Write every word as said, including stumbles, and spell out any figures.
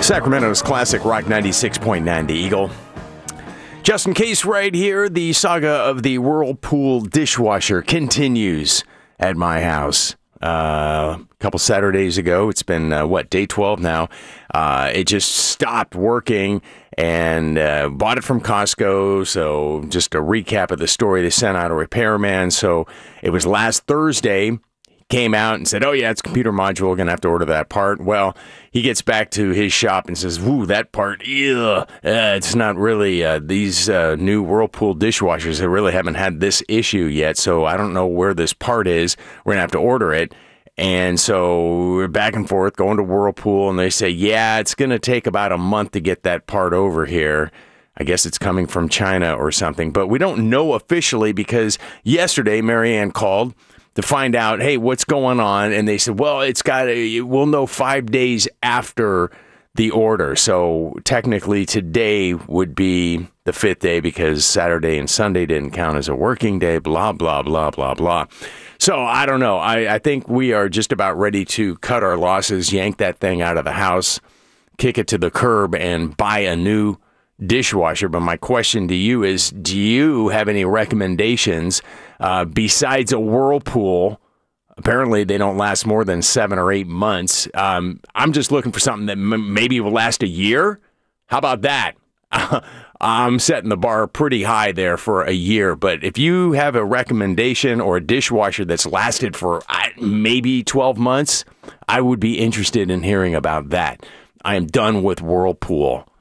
Sacramento's classic Rock ninety-six point nine, The Eagle. Just in case right here, the saga of the Whirlpool dishwasher continues at my house. Uh, a couple Saturdays ago, it's been, uh, what, day twelve now, uh, it just stopped working and uh, bought it from Costco. So just a recap of the story, they sent out a repairman. So it was last Thursday. Came out and said, oh, yeah, it's a computer module. Going to have to order that part. Well, he gets back to his shop and says, ooh, that part, ew, uh, it's not really, uh, these uh, new Whirlpool dishwashers, they really haven't had this issue yet, so I don't know where this part is. We're going to have to order it. And so we're back and forth going to Whirlpool, and they say, yeah, it's going to take about a month to get that part over here. I guess it's coming from China or something, but we don't know officially because yesterday Marianne called to find out, hey, what's going on? And they said, well, it's got a, we'll know five days after the order. So technically today would be the fifth day because Saturday and Sunday didn't count as a working day, blah, blah, blah, blah, blah. So I don't know. I, I think we are just about ready to cut our losses, yank that thing out of the house, kick it to the curb, and buy a new dishwasher. But my question to you is, do you have any recommendations uh, besides a Whirlpool? Apparently they don't last more than seven or eight months. Um, I'm just looking for something that m- maybe will last a year. How about that? I'm setting the bar pretty high there for a year. But if you have a recommendation or a dishwasher that's lasted for uh, maybe twelve months, I would be interested in hearing about that. I am done with Whirlpool.